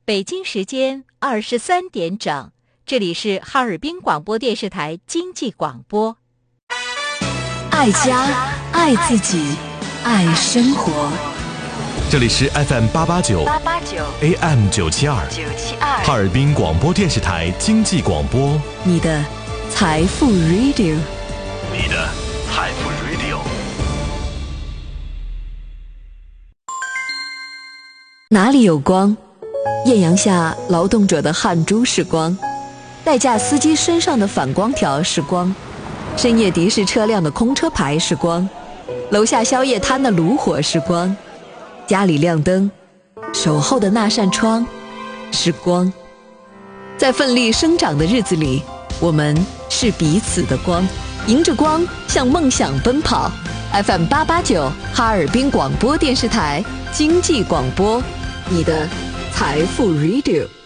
北京时间23点整，这里是哈尔滨广播电视台经济广播。 爱家，爱自己，爱生活。 这里是 FM889 AM972 哈尔滨广播电视台经济广播， 你的财富 Radio， 你的财富 Radio。 哪里有光？艳阳下劳动者的汗珠是光，代驾司机身上的反光条是光，深夜的士车辆的空车牌是光，楼下宵夜摊的炉火是光，家里亮灯，守候的那扇窗是光。在奋力生长的日子里，我们是彼此的光，迎着光向梦想奔跑。 FM889 哈尔滨广播电视台经济广播，你的财富 Radio。